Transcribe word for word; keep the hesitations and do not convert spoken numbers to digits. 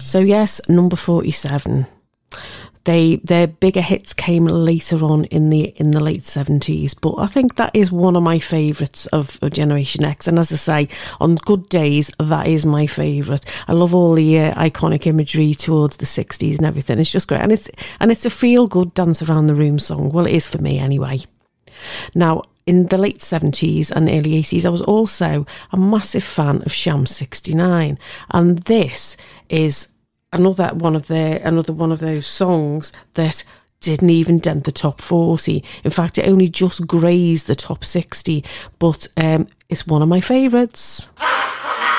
So yes, number forty-seven. They their bigger hits came later on in the in the late seventies, but I think that is one of my favourites of, of Generation X. And as I say, on good days, that is my favourite. I love all the uh, iconic imagery towards the sixties and everything. It's just great, and it's and it's a feel good dance around the room song. Well, it is for me anyway. Now, in the late seventies and early eighties, I was also a massive fan of Sham sixty-nine, and this is another one of the another one of those songs that didn't even dent the top forty. In fact, it only just grazed the top sixty, but um, it's one of my favourites.